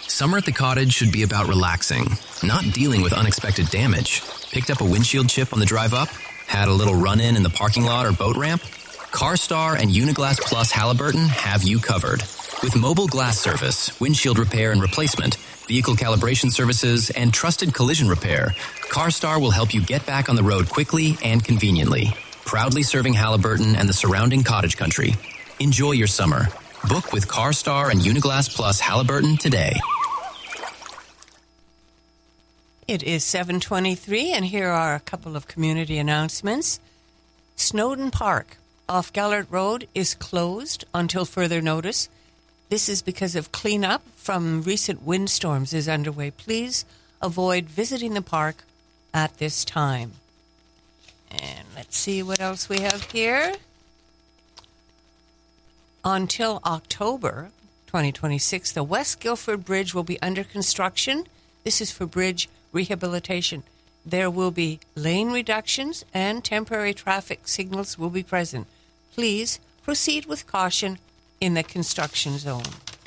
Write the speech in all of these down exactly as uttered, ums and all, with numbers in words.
Summer at the cottage should be about relaxing, not dealing with unexpected damage. Picked up a windshield chip on the drive up? Had a little run-in in the parking lot or boat ramp? CarStar and Uniglass Plus Halliburton have you covered. With mobile glass service, windshield repair and replacement, vehicle calibration services, and trusted collision repair, CarStar will help you get back on the road quickly and conveniently. Proudly serving Halliburton and the surrounding cottage country. Enjoy your summer. Book with CarStar and Uniglass Plus Halliburton today. It is seven twenty-three, and here are a couple of community announcements. Snowden Park off Gellert Road is closed until further notice. This is because of cleanup from recent windstorms is underway. Please avoid visiting the park at this time. And let's see what else we have here. Until October twenty twenty-six, the West Guildford Bridge will be under construction. This is for bridge rehabilitation. There will be lane reductions and temporary traffic signals will be present. Please proceed with caution in the construction zone.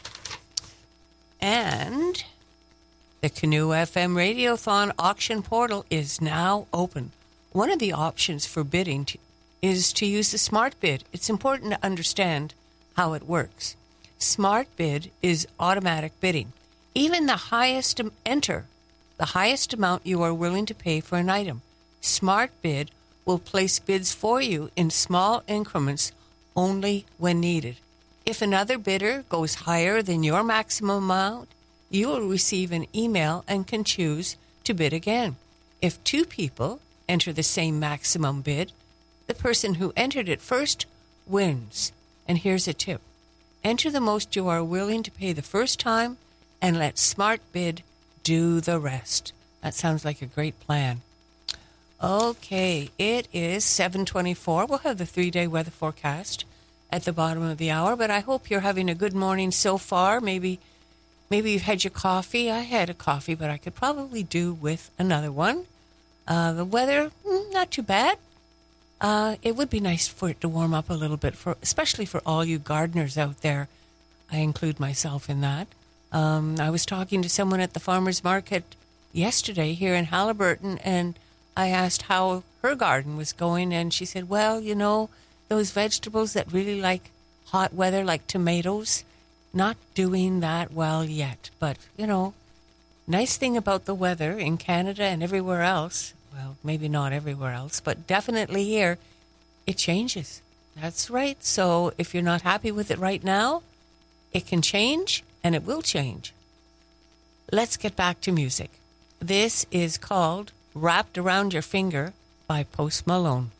And the Canoe F M Radiothon auction portal is now open. One of the options for bidding to, is to use the Smart Bid. It's important to understand how it works. Smart Bid is automatic bidding. Even the highest enter the highest amount you are willing to pay for an item. Smart Bid will place bids for you in small increments only when needed. If another bidder goes higher than your maximum amount, you will receive an email and can choose to bid again. If two people enter the same maximum bid, the person who entered it first wins. And here's a tip. Enter the most you are willing to pay the first time and let Smart Bid do the rest. That sounds like a great plan. Okay, it is seven twenty-four. We'll have the three-day weather forecast at the bottom of the hour, but I hope you're having a good morning so far. Maybe maybe you've had your coffee. I had a coffee, but I could probably do with another one. Uh, the weather, not too bad. Uh, it would be nice for it to warm up a little bit, for especially for all you gardeners out there. I include myself in that. Um, I was talking to someone at the farmer's market yesterday here in Halliburton, and I asked how her garden was going, and she said, well, you know, those vegetables that really like hot weather, like tomatoes, not doing that well yet. But, you know, nice thing about the weather in Canada and everywhere else, well, maybe not everywhere else, but definitely here, it changes. That's right. So if you're not happy with it right now, it can change, and it will change. Let's get back to music. This is called Wrapped Around Your Finger by Post Malone.